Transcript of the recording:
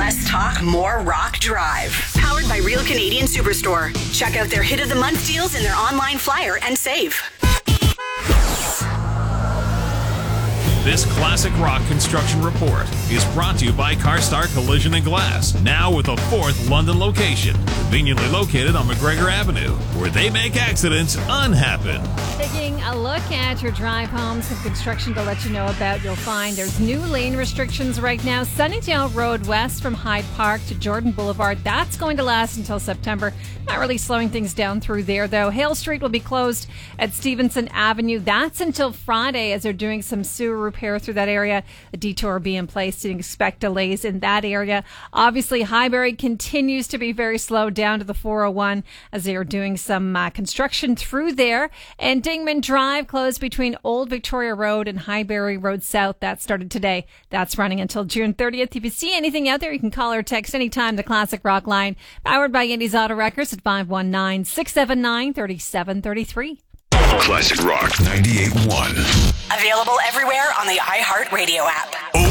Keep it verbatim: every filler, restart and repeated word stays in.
Less talk, more rock drive. Powered by Real Canadian Superstore. Check out their hit of the month deals in their online flyer and save. This classic rock construction report is brought to you by CarStar Collision and Glass, now with a fourth London location, conveniently located on McGregor Avenue, where they make accidents unhappen. Taking a look at your drive home, some construction to let you know about. You'll find there's new lane restrictions right now. Sunnydale Road west from Hyde Park to Jordan Boulevard. That's going to last until September. Not really slowing things down through there, though. Hale Street will be closed at Stevenson Avenue. That's until Friday as they're doing some sewer repair through that area. A detour will be in place to expect delays in that area. Obviously, Highbury continues to be very slow down to the four oh one as they are doing some uh, construction through there. And Dingman Drive closed between Old Victoria Road and Highbury Road South. That started today. That's running until June thirtieth. If you see anything out there, you can call or text anytime the Classic Rock line, powered by Andy's Auto Records at five one nine, six seven nine, three seven three three. Classic Rock ninety-eight point one. Available everywhere on the iHeartRadio app.